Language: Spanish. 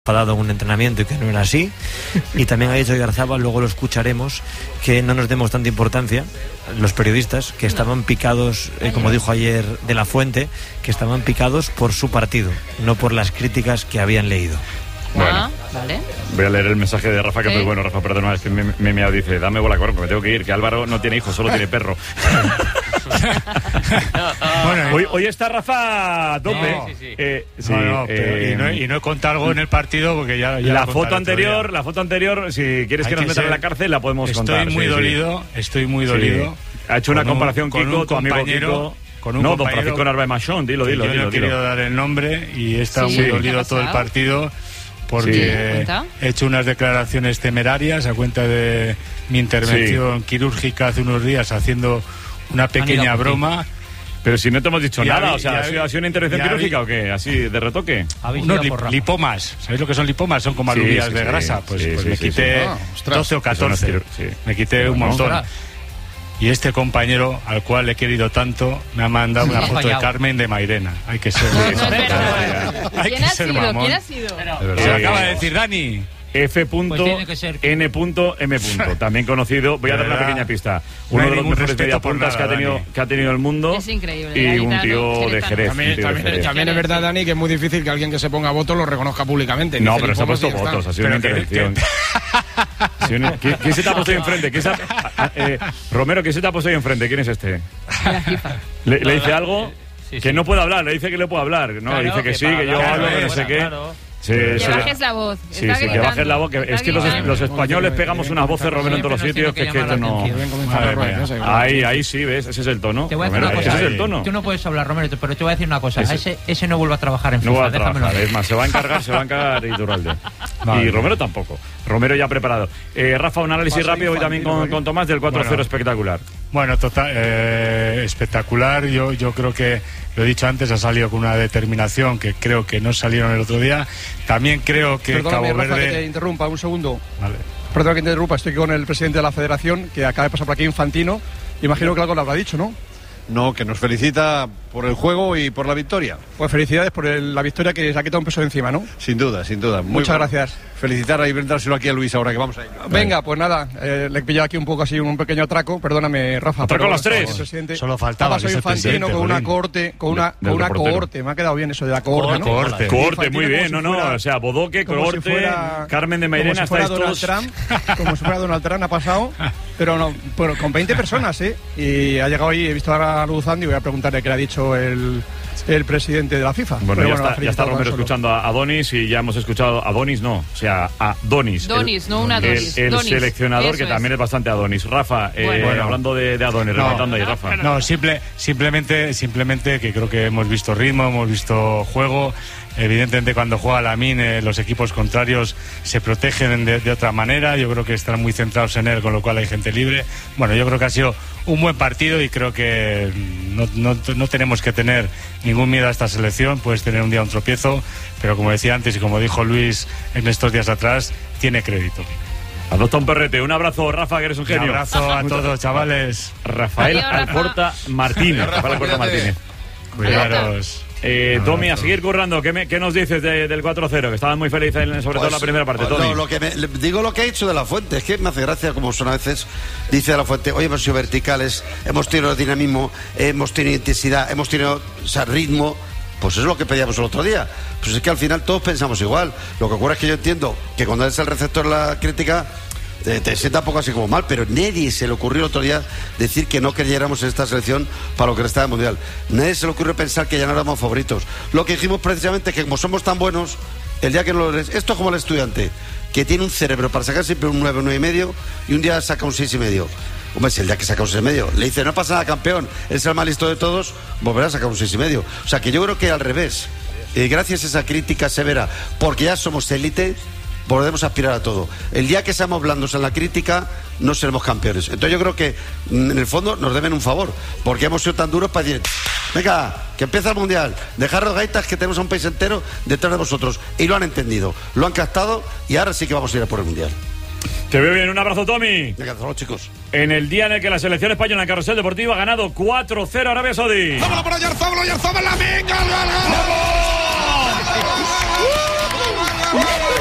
dado un entrenamiento y que no era así. Y también ha dicho Oyarzábal, luego lo escucharemos, que no nos demos tanta importancia, los periodistas, que estaban picados, como dijo ayer De La Fuente, que estaban picados por su partido, no por las críticas que habían leído. Bueno, vale. Voy a leer el mensaje de Rafa, que es muy bueno. Rafa, perdona, es que me dice, dame bola, corre, me tengo que ir, que Álvaro no tiene hijos, solo tiene perro. Bueno, hoy está Rafa a tope. Y no he contado algo en el partido porque ya la foto anterior, si quieres que nos metan en la cárcel, la podemos contar. Estoy muy dolido. Ha hecho una comparación Kiko, tu amigo Kiko. Don Francisco Narváez Machón, dilo. Yo no he querido dar el nombre y he estado muy dolido todo el partido porque he hecho unas declaraciones temerarias a cuenta de mi intervención quirúrgica hace unos días haciendo una pequeña broma. Pero si no te hemos dicho nada, ¿ha sido una intervención quirúrgica o qué? ¿Así de retoque? Unos lipomas. ¿Sabéis lo que son lipomas? Son como alubias de grasa. Pues me quité 12 o 14. Me quité un montón. Y este compañero, al cual he querido tanto, me ha mandado una foto de Carmen de Mairena. Hay que ser mamón. ¿Quién ha sido? Se lo acaba de decir Dani. F.N.M. También conocido, voy a dar una pequeña pista, uno de los mejores mediapuntas que ha tenido el mundo. Es increíble. Y un tío de Jerez. También es verdad, Dani, que es muy difícil que alguien que se ponga votos lo reconozca públicamente. No, pero se ha puesto votos, ha sido una intervención. ¿Quién se te ha puesto ahí enfrente? Romero, ¿quién se te ha puesto ahí enfrente? ¿Quién es este? ¿Le dice algo? Que no puede hablar, le dice que le puede hablar. No, dice que sí, que yo hablo, que no sé qué. Que bajes la voz. Sí, que bajes la voz. Es que los españoles pegamos unas voces, Romero, en todos los sitios, que es que esto no... Ahí sí, ¿ves? Ese es el tono. Te voy a decir una cosa. Ese es el tono. Tú no puedes hablar, Romero, pero te voy a decir una cosa. Ese no vuelve a trabajar en FIFA. No va a trabajar, es más, se va a encargar Iturralde. Y Romero tampoco. Romero ya preparado. Rafa, un análisis rápido hoy también con Tomás del 4-0 espectacular. Bueno, espectacular. Yo creo que, lo he dicho antes, ha salido con una determinación que creo que no salieron el otro día. También creo que Perdóname, Cabo Verde... Rafa, que te interrumpa un segundo. Vale. Perdón que te interrumpa, estoy con el presidente de la Federación, que acaba de pasar por aquí, Infantino. Imagino que algo le habrá dicho, ¿no? No, que nos felicita por el juego y por la victoria. Pues felicidades por la victoria, que se ha quitado un peso de encima, ¿no? Sin duda. Muchas gracias. Felicitar y vendrárselo aquí a Luis ahora que vamos a ir. Venga, pues nada, le he pillado aquí un poco así, un pequeño atraco. Perdóname, Rafa. Atraco a las 3. Solo faltaba. Soy Infantino con una cohorte, cohorte. Me ha quedado bien eso de la cohorte, ¿no? Cohorte, muy bien, o sea, Bodoque, cohorte, Carmen de Mairena, estáis todos... Como si fuera Donald Trump, ha pasado, pero con 20 personas, ¿eh? Y ha llegado ahí, he visto a Luzandi y voy a preguntarle qué le ha dicho el presidente de la FIFA. Bueno, ya está Romero escuchando a Donis y ya hemos escuchado a Donis, no, o sea, a Donis. No una Donis. El Donis, seleccionador, que también es bastante Adonis. Rafa, hablando de Adonis, rematando ahí, Rafa. No, simplemente que creo que hemos visto ritmo, hemos visto juego. Evidentemente, cuando juega Lamine, los equipos contrarios se protegen de otra manera. Yo creo que están muy centrados en él, con lo cual hay gente libre. Bueno, yo creo que ha sido un buen partido y creo que no tenemos que tener ningún miedo a esta selección. Puedes tener un día un tropiezo, pero como decía antes y como dijo Luis en estos días atrás, tiene crédito. Adopta un perrete. Un abrazo, Rafa, que eres un genio. Un abrazo a todos, chavales. Rafael Alcorta Martínez. Cuidaros. Tommy, a seguir currando. ¿Qué nos dices del 4-0? Que estaban muy felices, sobre todo en la primera parte. Tommy. Digo lo que ha dicho De La Fuente. Es que me hace gracia como son a veces. Dice De La Fuente, oye, hemos sido verticales, hemos tenido dinamismo, hemos tenido intensidad, hemos tenido ritmo. Pues eso es lo que pedíamos el otro día. Pues es que al final todos pensamos igual. Lo que ocurre es que yo entiendo que cuando eres el receptor de la crítica te sienta un poco así como mal, pero nadie se le ocurrió el otro día decir que no creyéramos en esta selección para lo que restaba del Mundial. Nadie se le ocurrió pensar que ya no éramos favoritos. Lo que dijimos precisamente es que como somos tan buenos, el día que no lo eres, esto es como el estudiante, que tiene un cerebro para sacar siempre un 9, 9,5 y un día saca un 6,5. Hombre, si el día que saca un 6,5 le dice, no pasa nada, campeón, eres el más listo de todos, volverá a sacar un 6,5. O sea que yo creo que al revés, gracias a esa crítica severa, porque ya somos élite, podemos aspirar a todo. El día que seamos blandos en la crítica, no seremos campeones. Entonces yo creo que en el fondo nos deben un favor, porque hemos sido tan duros para decir, venga, que empieza el Mundial, dejaros gaitas, que tenemos a un país entero detrás de vosotros. Y lo han entendido, lo han captado, y ahora sí que vamos a ir a por el Mundial. Te veo bien, un abrazo, Tommy. Venga, hasta luego, chicos. En el día en el que la selección española en Carrusel Deportivo ha ganado 4-0 a Arabia Saudí. ¡Vámonos por Oyarzábal, la venga! ¡Gol!